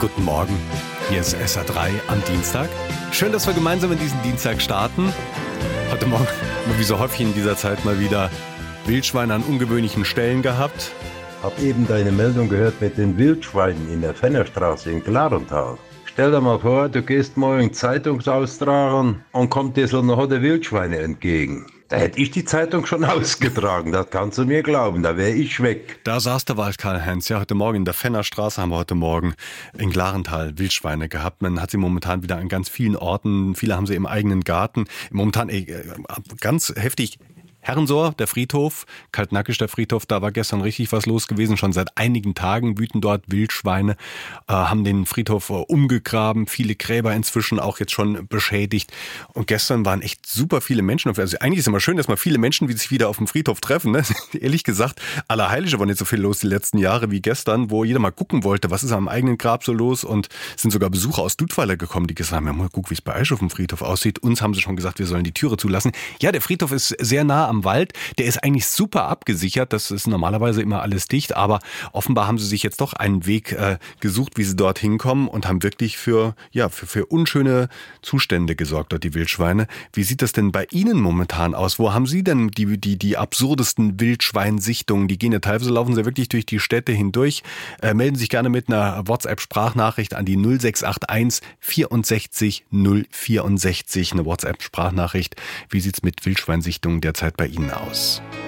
Guten Morgen, hier ist SA3 am Dienstag. Schön, dass wir gemeinsam in diesen Dienstag starten. Heute Morgen, wie so häufig in dieser Zeit, mal wieder Wildschweine an ungewöhnlichen Stellen gehabt. Hab eben deine Meldung gehört mit den Wildschweinen in der Fennerstraße in Klarental. Stell dir mal vor, du gehst morgen Zeitungsaustragen und kommt dir so eine Horde Wildschweine entgegen. Da hätte ich die Zeitung schon ausgetragen, das kannst du mir glauben, da wäre ich weg. Da saß der Wald Karl-Heinz. Ja, heute Morgen in der Fennerstraße haben wir heute Morgen in Klarental Wildschweine gehabt. Man hat sie momentan wieder an ganz vielen Orten. Viele haben sie im eigenen Garten. Momentan ganz heftig. Herrensohr, der Friedhof, Kaltnackisch, der Friedhof, da war gestern richtig was los gewesen. Schon seit einigen Tagen wüten dort Wildschweine, haben den Friedhof umgegraben, viele Gräber inzwischen auch jetzt schon beschädigt. Und gestern waren echt super viele Menschen. Also eigentlich ist es immer schön, dass mal viele Menschen sich wieder auf dem Friedhof treffen. Ne? Ehrlich gesagt, Allerheilige war nicht so viel los die letzten Jahre wie gestern, wo jeder mal gucken wollte, was ist am eigenen Grab so los. Und es sind sogar Besucher aus Dudweiler gekommen, die gesagt haben, ja, mal guck, wie es bei euch auf dem Friedhof aussieht. Uns haben sie schon gesagt, wir sollen die Türe zulassen. Ja, der Friedhof ist sehr nah am Wald. Der ist eigentlich super abgesichert. Das ist normalerweise immer alles dicht. Aber offenbar haben sie sich jetzt doch einen Weg gesucht, wie sie dort hinkommen und haben wirklich für unschöne Zustände gesorgt, dort die Wildschweine. Wie sieht das denn bei Ihnen momentan aus? Wo haben Sie denn die absurdesten Wildschweinsichtungen? Die gehen ja teilweise, laufen sie wirklich durch die Städte hindurch. Melden sich gerne mit einer WhatsApp-Sprachnachricht an die 0681 64 064. Eine WhatsApp-Sprachnachricht. Wie sieht's mit Wildschweinsichtungen derzeit bei Ihnen aus?